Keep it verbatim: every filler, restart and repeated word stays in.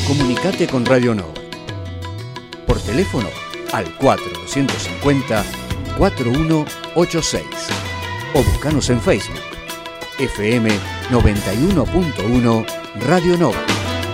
Comunicate con Radio Nova. Por teléfono al cuatro dos cinco cero, cuatro uno ocho seis o buscanos en Facebook F M noventa y uno punto uno Radio Nova.